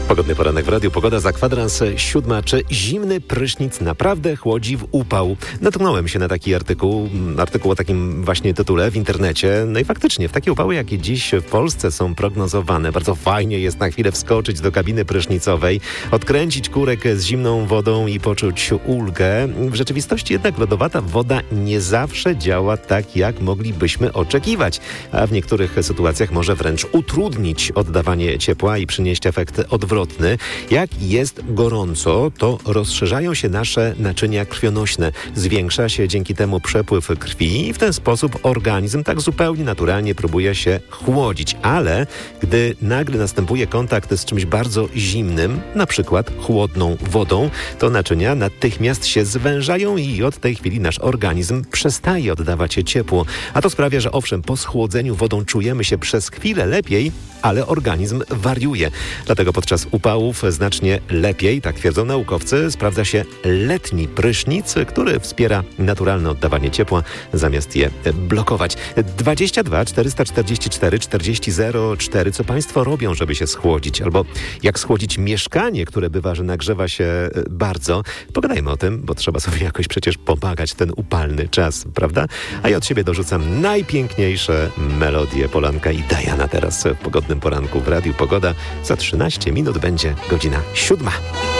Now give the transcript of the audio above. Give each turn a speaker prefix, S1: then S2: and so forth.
S1: Pogodny poranek w Radiu Pogoda, za kwadrans 7. Czy zimny prysznic naprawdę chłodzi w upał? Natknąłem się na taki artykuł o takim właśnie tytule w internecie. No i faktycznie, w takie upały, jakie dziś w Polsce są prognozowane, bardzo fajnie jest na chwilę wskoczyć do kabiny prysznicowej, odkręcić kurek z zimną wodą i poczuć ulgę. W rzeczywistości jednak lodowata woda nie zawsze działa tak, jak moglibyśmy oczekiwać, a w niektórych sytuacjach może wręcz utrudnić oddawanie ciepła i przynieść efekt odwrotny. Jak jest gorąco, to rozszerzają się nasze naczynia krwionośne. Zwiększa się dzięki temu przepływ krwi i w ten sposób organizm tak zupełnie naturalnie próbuje się chłodzić. Ale gdy nagle następuje kontakt z czymś bardzo zimnym, na przykład chłodną wodą, to naczynia natychmiast się zwężają i od tej chwili nasz organizm przestaje oddawać ciepło. A to sprawia, że owszem, po schłodzeniu wodą czujemy się przez chwilę lepiej, ale organizm wariuje. Dlatego podczas upałów znacznie lepiej, tak twierdzą naukowcy, sprawdza się letni prysznic, który wspiera naturalne oddawanie ciepła, zamiast je blokować. 22 444 4004. Co Państwo robią, żeby się schłodzić? Albo jak schłodzić mieszkanie, które bywa, że nagrzewa się bardzo? Pogadajmy o tym, bo trzeba sobie jakoś przecież pomagać ten upalny czas, prawda? A ja od siebie dorzucam najpiękniejsze melodie. Polanka i Diana teraz w pogodnym poranku w Radiu Pogoda. Za 13 minut będzie godzina 7.